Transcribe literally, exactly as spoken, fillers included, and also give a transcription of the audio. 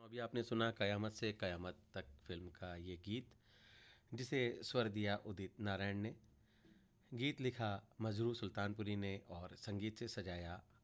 अभी आपने सुना कयामत से कयामत तक फिल्म का ये गीत, जिसे स्वर दिया उदित नारायण ने। गीत लिखा मजरू सुल्तानपुरी ने और संगीत से सजाया